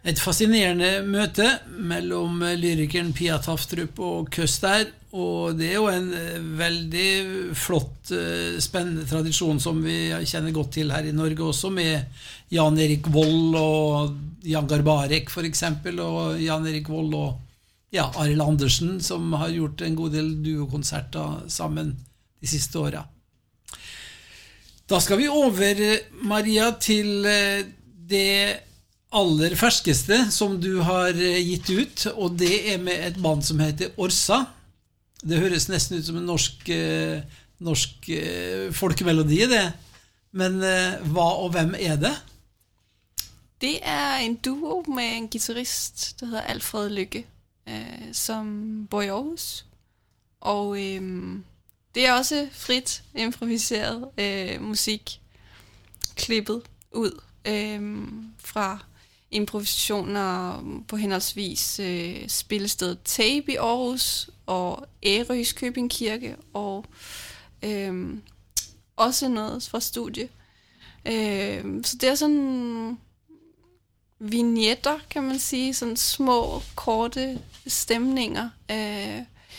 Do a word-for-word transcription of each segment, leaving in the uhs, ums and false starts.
Et fascinerende møte mellom lyrikeren Pia Tafdrup og Køster, og det er jo en veldig flott, spennende tradisjon som vi kjenner godt til her i Norge også, med Jan Erik Vold og Jan Garbarek for eksempel, og Jan Erik Vold og ja, Arild Andersen, som har gjort en god del duokonserter sammen de siste årene. Da skal vi over, Maria, til det aller ferskeste som du har gitt ut, og det er med et band som heter Orsa. Det høres nesten ut som en norsk, norsk folkemelodi, det. Men hva og hvem er det? Det er en duo med en guitarist, der hedder Alfred Lykke, øh, som bor i Aarhus. Og øh, det er også frit improviseret øh, musik, klippet ud øh, fra improvisationer på henholdsvis øh, spillestedet Tape i Aarhus og Ærøskøbing Kirke, og øh, også noget fra studie. Øh, så det er sådan vignetter, kan man sige, sådan små, korte stemninger. Øh,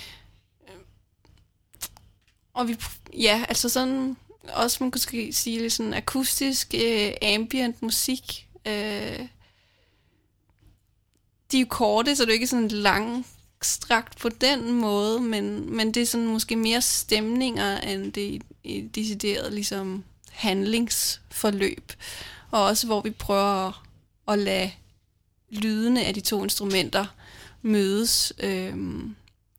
og vi, ja, altså sådan, også man kunne sige lidt sådan akustisk, øh, ambient musik. Øh, de er jo korte, så det er ikke sådan langstrakt på den måde, men, men det er sådan måske mere stemninger, end det i decideret ligesom handlingsforløb. Og også hvor vi prøver at, at lade lydene af de to instrumenter mødes. Øhm,